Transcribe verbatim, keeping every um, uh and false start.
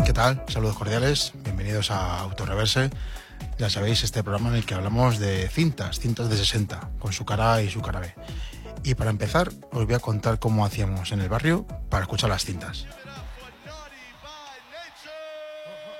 ¿Qué tal? Saludos cordiales, bienvenidos a Autoreverse. Ya sabéis, este programa en el que hablamos de cintas, cintas de sesenta, con su cara A y su cara B. Y para empezar, os voy a contar cómo hacíamos en el barrio para escuchar las cintas.